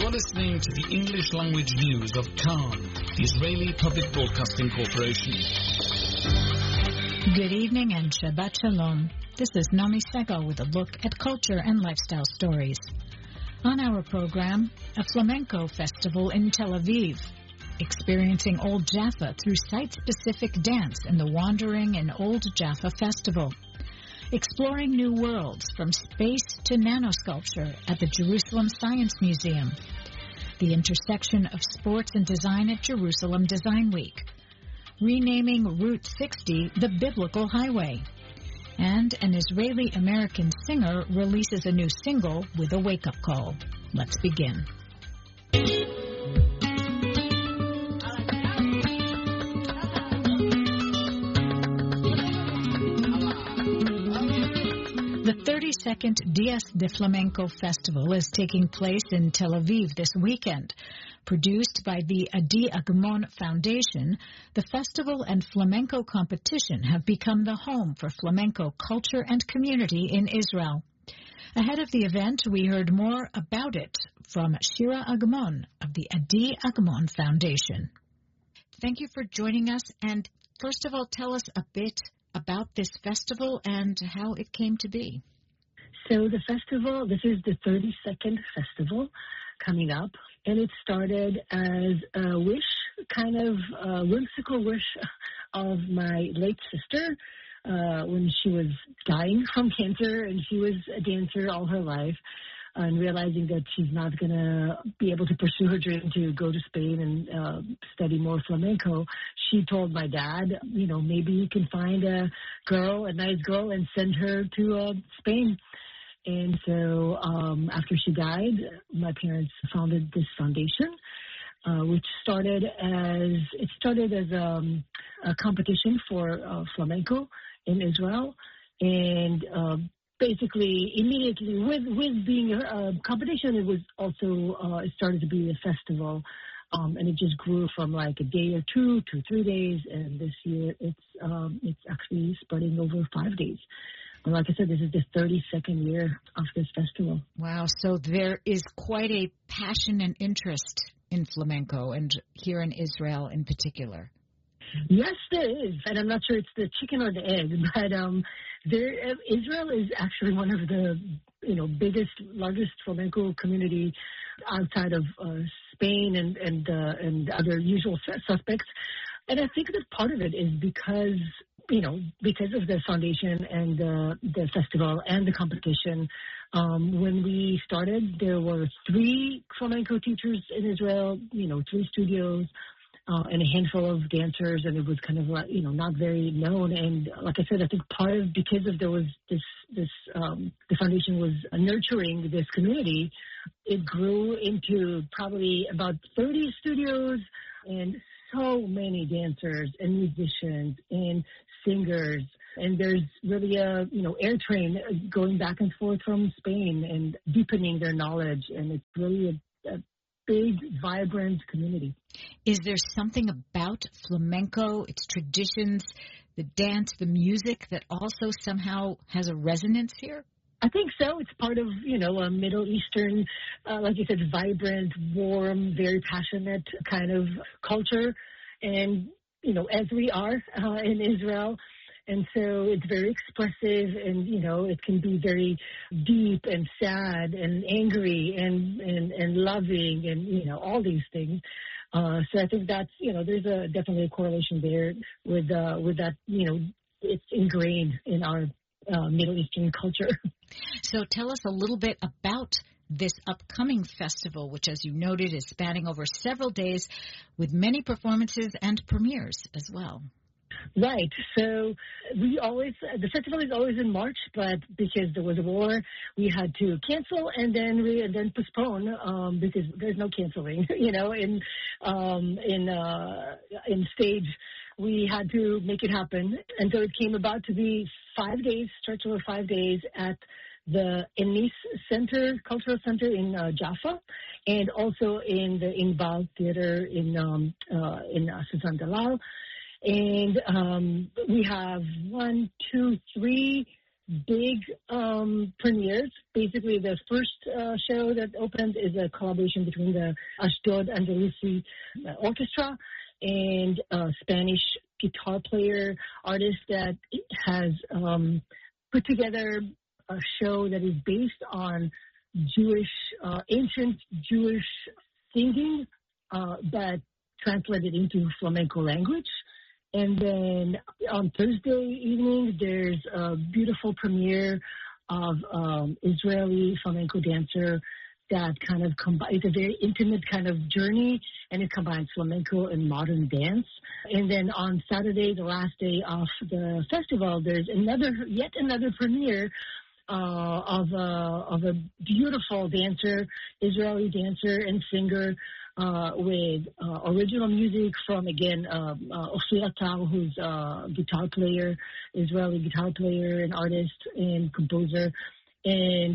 You're listening to the English language news of Khan, the Israeli Public Broadcasting Corporation. Good evening and Shabbat Shalom. This is Nami Segal with a look at culture and lifestyle stories. On our program, a flamenco festival in Tel Aviv, experiencing Old Jaffa through site-specific dance in the Wandering and Old Jaffa Festival, exploring new worlds from space to nanosculpture at the Jerusalem Science Museum, the intersection of sports and design at Jerusalem Design Week, renaming Route 60 the Biblical Highway, and an Israeli-American singer releases a new single with a wake-up call. Let's begin. The 32nd Dias de Flamenco Festival is taking place in Tel Aviv this weekend. Produced by the Adi Agmon Foundation, the festival and flamenco competition have become the home for flamenco culture and community in Israel. Ahead of the event, we heard more about it from Shira Agmon of the Adi Agmon Foundation. Thank you for joining us, and first of all, tell us a bit about this festival and how it came to be. So the festival, this is the 32nd festival coming up, and it started as a wish, kind of a whimsical wish of my late sister when she was dying from cancer, and she was a dancer all her life. And realizing that she's not going to be able to pursue her dream to go to Spain and study more flamenco, she told my dad, maybe you can find a nice girl, and send her to Spain. And so after she died, my parents founded this foundation, which started as a competition for flamenco in Israel. And basically, immediately with being a competition, it was also it started to be a festival, and it just grew from like a day or 2 to 3 days, and this year it's actually spreading over 5 days. And like I said, this is the 32nd year of this festival. Wow! So there is quite a passion and interest in flamenco, and here in Israel in particular. Yes, there is, and I'm not sure it's the chicken or the egg, but Israel is actually one of the largest flamenco community outside of Spain and other usual suspects, and I think that part of it is because of the foundation and the festival and the competition. When we started, there were 3 flamenco teachers in Israel, 3 studios. And a handful of dancers, and it was kind of not very known. And like I said, I think because there was the foundation was nurturing this community, it grew into probably about 30 studios and so many dancers and musicians and singers. And there's really a air train going back and forth from Spain and deepening their knowledge. And it's really a big, vibrant community. Is there something about flamenco, its traditions, the dance, the music that also somehow has a resonance here? I think so. It's part of, a Middle Eastern, like you said, vibrant, warm, very passionate kind of culture. And, as we are in Israel. And so it's very expressive, and, it can be very deep and sad and angry and loving and, all these things. So I think that's, there's definitely a correlation there with that, it's ingrained in our Middle Eastern culture. So tell us a little bit about this upcoming festival, which, as you noted, is spanning over several days with many performances and premieres as well. Right. So the festival is always in March, but because there was a war, we had to cancel and then postpone because there's no canceling. In stage, we had to make it happen, and so it came about to be 5 days, stretch over 5 days at the Enis Center, Cultural Center in Jaffa, and also in the Inbal Theater in Suzanne Dalal. And we have 3 big premieres. Basically, the first show that opened is a collaboration between the Ashdod Andalusi Orchestra and a Spanish guitar player artist that has put together a show that is based on ancient Jewish singing that translated into flamenco language. And then on Thursday evening, there's a beautiful premiere of Israeli flamenco dancer that kind of it's a very intimate kind of journey, and it combines flamenco and modern dance. And then on Saturday, the last day of the festival, there's yet another premiere of a beautiful dancer, Israeli dancer and singer, with original music from, again, Ophir Atar, who's a guitar player, Israeli guitar player and artist and composer, and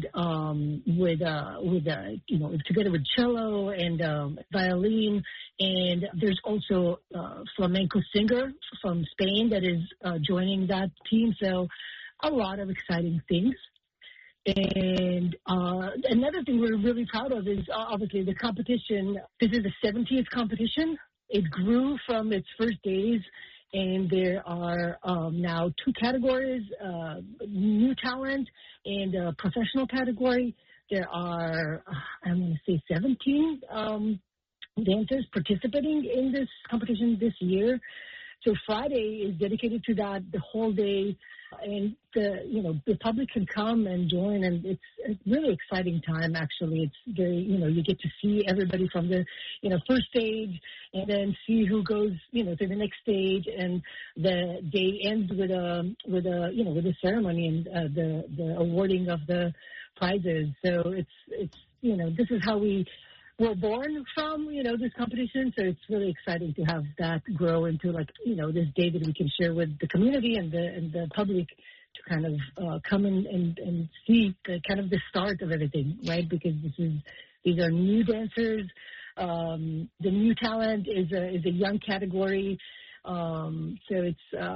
together with cello and violin. And there's also a flamenco singer from Spain that is joining that team. So a lot of exciting things. And another thing we're really proud of is obviously the competition. This is the 70th competition. It grew from its first days, and there are now 2 categories, new talent and professional category. There are, I'm going to say, 17 dancers participating in this competition this year. So Friday is dedicated to that, the whole day, and the public can come and join, and it's a really exciting time. Actually, it's very, you get to see everybody from the first stage, and then see who goes to the next stage, and the day ends with a ceremony and the awarding of the prizes. So it's this is how we were born from, this competition. So it's really exciting to have that grow into this day that we can share with the community and the public to kind of come and see the start of everything, right? Because these are new dancers. The new talent is a young category. So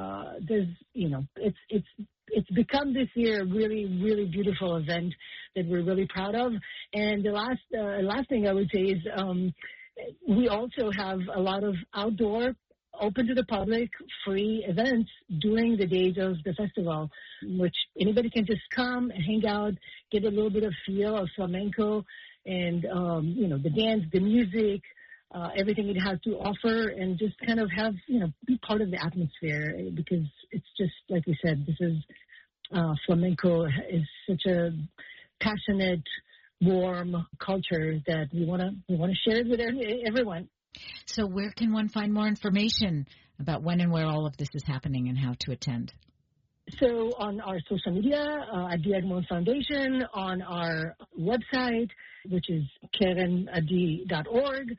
it's become this year a really, really beautiful event that we're really proud of. And the last thing I would say is we also have a lot of outdoor, open to the public, free events during the days of the festival, which anybody can just come and hang out, get a little bit of feel of flamenco and, the dance, the music, everything it has to offer, and just kind of have, be part of the atmosphere, because it's just, like we said, this is flamenco is such a passionate, warm culture that we want to share it with everyone. So where can one find more information about when and where all of this is happening and how to attend? So on our social media, at the Edmond Foundation, on our website, which is karenadi.org.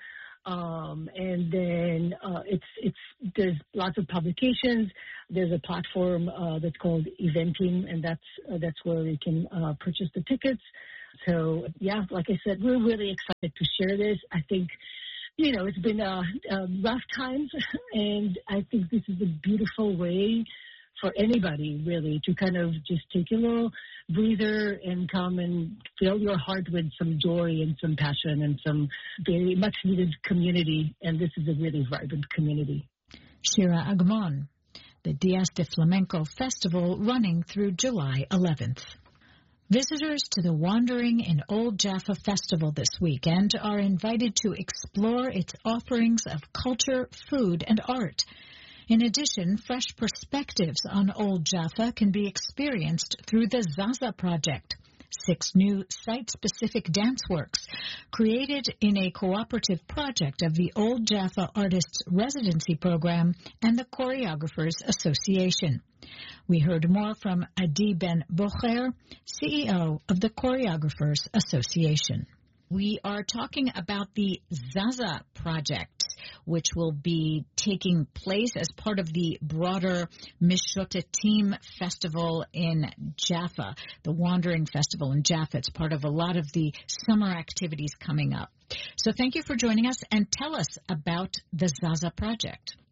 And then there's lots of publications. There's a platform that's called Eventim, and that's where we can purchase the tickets. So yeah, like I said, we're really excited to share this. I think it's been rough times, and I think this is a beautiful way for anybody really to kind of just take a little breather and come and fill your heart with some joy and some passion and some very much needed community. And this is a really vibrant community. Shira Agmon, the Dias de Flamenco Festival running through July 11th. Visitors to the Wandering in Old Jaffa Festival this weekend are invited to explore its offerings of culture, food, and art. In addition, fresh perspectives on Old Jaffa can be experienced through the Zaza Project, 6 new site-specific dance works created in a cooperative project of the Old Jaffa Artists Residency Program and the Choreographers Association. We heard more from Adi Ben Bocher, CEO of the Choreographers Association. We are talking about the Zaza Project, which will be taking place as part of the broader Mishotetim Festival in Jaffa, the Wandering Festival in Jaffa. It's part of a lot of the summer activities coming up. So thank you for joining us, and tell us about the Zaza Project.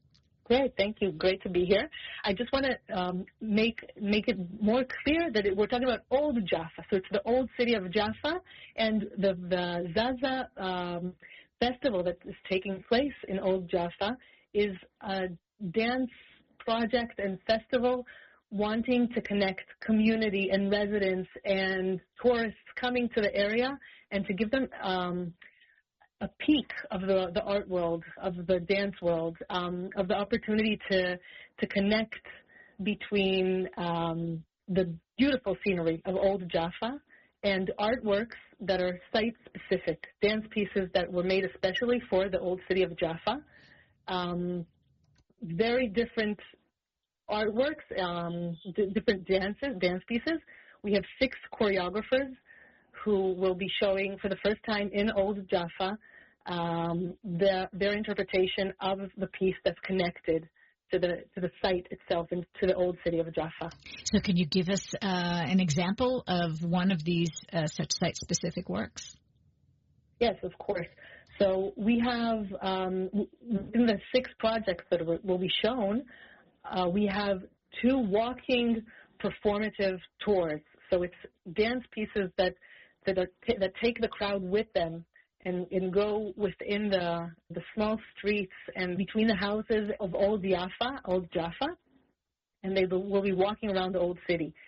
Great, thank you. Great to be here. I just want to make it more clear that we're talking about Old Jaffa. So it's the old city of Jaffa, and the Zaza festival that is taking place in Old Jaffa is a dance project and festival wanting to connect community and residents and tourists coming to the area and to give them a peek of the art world, of the dance world, of the opportunity to connect between the beautiful scenery of Old Jaffa and artworks that are site-specific, dance pieces that were made especially for the old city of Jaffa. Very different artworks, different dance pieces. We have 6 choreographers who will be showing for the first time in Old Jaffa their interpretation of the piece that's connected to the site itself and to the old city of Jaffa. So can you give us an example of one of these such site-specific works? Yes, of course. So we have, in the 6 projects that will be shown, we have 2 walking performative tours. So it's dance pieces that take the crowd with them and go within the small streets and between the houses of Old Jaffa, and they will be walking around the old city.